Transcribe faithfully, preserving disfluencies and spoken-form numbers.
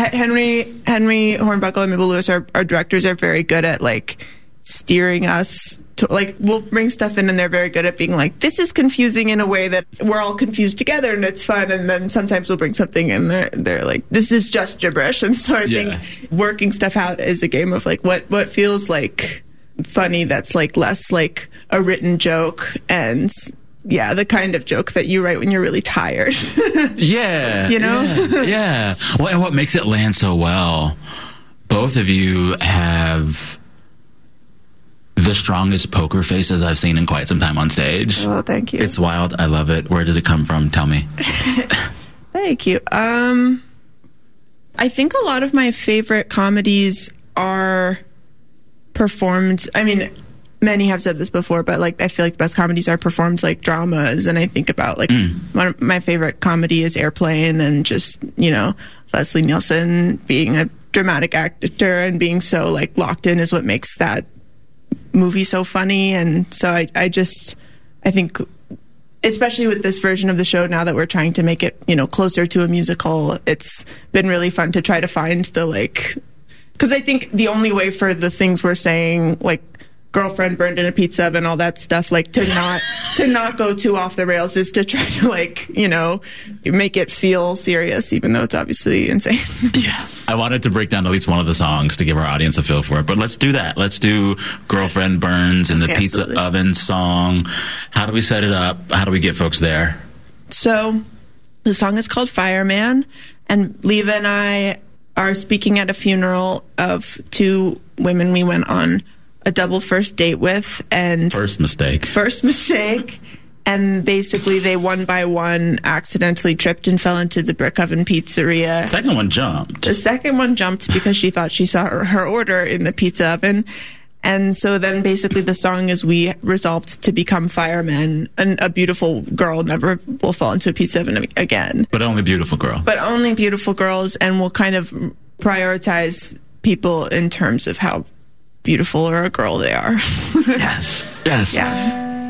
Henry Henry Hornbuckle and Mabel Lewis, our, our directors, are very good at like steering us to, like, we'll bring stuff in and they're very good at being like, this is confusing in a way that we're all confused together and it's fun. And then sometimes we'll bring something in they're, they're like, this is just gibberish. And so I yeah. think working stuff out is a game of like what what feels like funny that's like less like a written joke and yeah, the kind of joke that you write when you're really tired. yeah. You know? Yeah, yeah. Well, and what makes it land so well, both of you have the strongest poker faces I've seen in quite some time on stage. Oh, thank you. It's wild. I love it. Where does it come from? Tell me. Thank you. Um, I think a lot of my favorite comedies are performed. I mean, many have said this before, but like I feel like the best comedies are performed like dramas. And I think about like mm. one of my favorite comedy is Airplane, and just, you know, Leslie Nielsen being a dramatic actor and being so like locked in is what makes that movie so funny. And so I, I just, I think, especially with this version of the show now that we're trying to make it, you know, closer to a musical, it's been really fun to try to find the like, because I think the only way for the things we're saying, like girlfriend burned in a pizza oven, all that stuff, like to not to not go too off the rails is to try to like, you know, make it feel serious, even though it's obviously insane. Yeah. I wanted to break down at least one of the songs to give our audience a feel for it, but let's do that. Let's do Girlfriend Burns and the okay, Pizza absolutely. Oven song. How do we set it up? How do we get folks there? So the song is called Fireman, and Leva and I are speaking at a funeral of two women we went on a double first date with, and first mistake first mistake and basically they one by one accidentally tripped and fell into the Brick Oven Pizzeria. Second one jumped the second one jumped because she thought she saw her, her order in the pizza oven. And so then basically the song is we resolved to become firemen, and a beautiful girl never will fall into a pizza oven again, but only beautiful girl but only beautiful girls, and we'll kind of prioritize people in terms of how beautiful or a girl they are. Yes. Yes. Yeah.